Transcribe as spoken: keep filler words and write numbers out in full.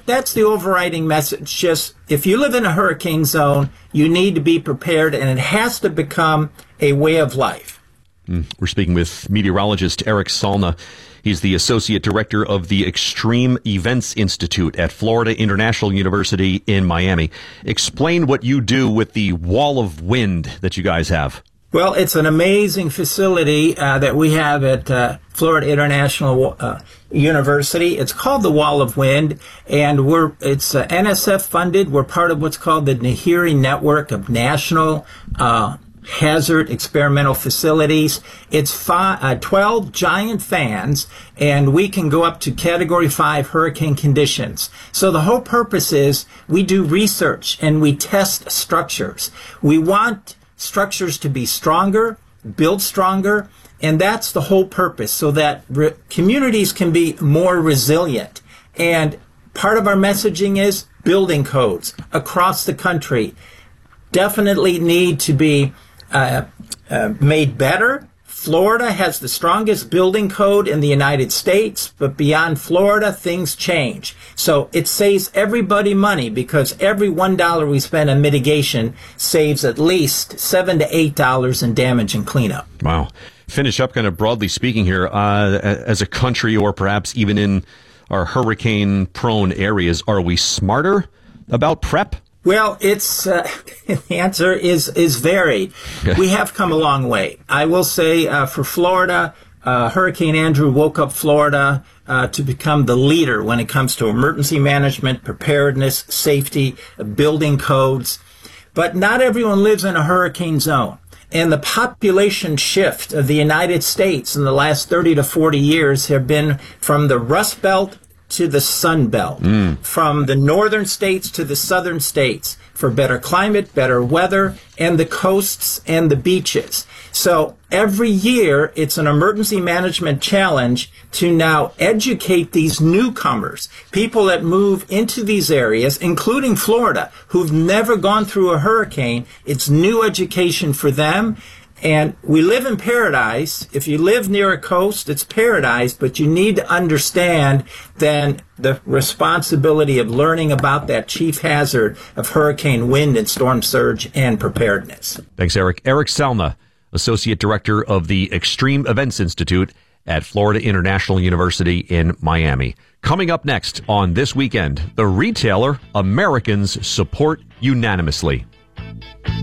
that's the overriding message. Just if you live in a hurricane zone, you need to be prepared, and it has to become a way of life. Mm. We're speaking with meteorologist Eric Salna. He's the Associate Director of the Extreme Events Institute at Florida International University in Miami. Explain what you do with the wall of wind that you guys have. Well, it's an amazing facility uh, that we have at uh, Florida International uh, University. It's called the Wall of Wind, and we're it's uh, N S F funded. We're part of what's called the NHERI network of national uh, hazard experimental facilities. It's five, uh, twelve giant fans, and we can go up to Category five hurricane conditions. So the whole purpose is we do research and we test structures. We want structures to be stronger, build stronger, and that's the whole purpose, so that re- communities can be more resilient. And part of our messaging is building codes across the country definitely need to be uh, uh, made better. Florida has the strongest building code in the United States, but beyond Florida, things change. So it saves everybody money, because every one dollar we spend on mitigation saves at least seven to eight dollars in damage and cleanup. Wow. Finish up kind of broadly speaking here, uh, as a country, or perhaps even in our hurricane-prone areas, are we smarter about prep? Well, it's uh, the answer is is varied. We have come a long way. I will say uh, for Florida, uh, Hurricane Andrew woke up Florida uh, to become the leader when it comes to emergency management, preparedness, safety, uh, building codes. But not everyone lives in a hurricane zone. And the population shift of the United States in the last thirty to forty years have been from the Rust Belt to the Sun Belt, mm. from the northern states to the southern states, for better climate, better weather, and the coasts and the beaches. So every year, it's an emergency management challenge to now educate these newcomers, people that move into these areas, including Florida, who've never gone through a hurricane. It's new education for them. And we live in paradise. If you live near a coast, it's paradise, but you need to understand then the responsibility of learning about that chief hazard of hurricane wind and storm surge and preparedness. Thanks, Eric. Eric Salna, Associate Director of the Extreme Events Institute at Florida International University in Miami. Coming up next on This Weekend, the retailer Americans support unanimously.